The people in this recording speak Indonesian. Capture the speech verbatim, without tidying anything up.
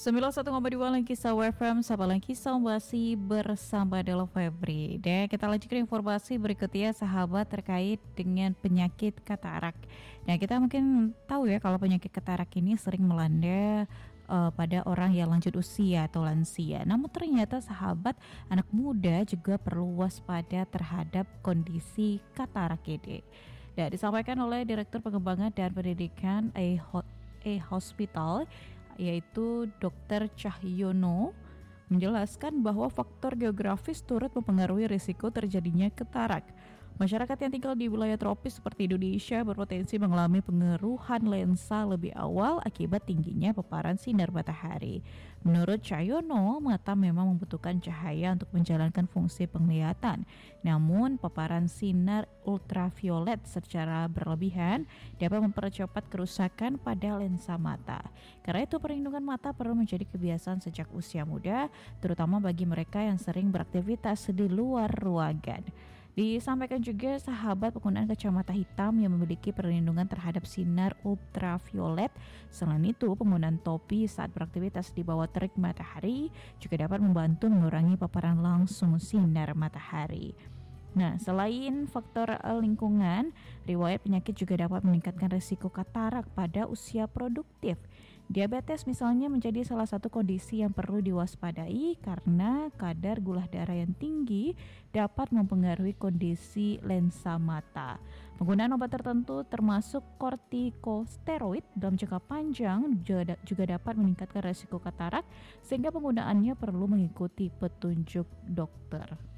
sembilan puluh satu koma dua Langkisau F M, Sapa Langkisau masih bersama Delo Febri. Dan kita lanjutkan informasi berikutnya sahabat terkait dengan penyakit katarak. Nah, kita mungkin tahu ya kalau penyakit katarak ini sering melanda uh, pada orang yang lanjut usia atau lansia. Namun ternyata sahabat anak muda juga perlu waspada terhadap kondisi katarak ini. Dan disampaikan oleh Direktur Pengembangan dan Pendidikan A Hospital yaitu dokter Cahyono menjelaskan bahwa faktor geografis turut mempengaruhi risiko terjadinya katarak. Masyarakat yang tinggal di wilayah tropis seperti Indonesia berpotensi mengalami pengeruhan lensa lebih awal akibat tingginya paparan sinar matahari. Menurut Cahyono, mata memang membutuhkan cahaya untuk menjalankan fungsi penglihatan. Namun, paparan sinar ultraviolet secara berlebihan dapat mempercepat kerusakan pada lensa mata. Karena itu, perlindungan mata perlu menjadi kebiasaan sejak usia muda, terutama bagi mereka yang sering beraktivitas di luar ruangan. Disampaikan juga sahabat penggunaan kacamata hitam yang memiliki perlindungan terhadap sinar ultraviolet. Selain itu, penggunaan topi saat beraktivitas di bawah terik matahari juga dapat membantu mengurangi paparan langsung sinar matahari. Nah, selain faktor lingkungan, riwayat penyakit juga dapat meningkatkan risiko katarak pada usia produktif. Diabetes misalnya menjadi salah satu kondisi yang perlu diwaspadai karena kadar gula darah yang tinggi dapat mempengaruhi kondisi lensa mata. Penggunaan obat tertentu termasuk kortikosteroid dalam jangka panjang juga, juga dapat meningkatkan risiko katarak sehingga penggunaannya perlu mengikuti petunjuk dokter.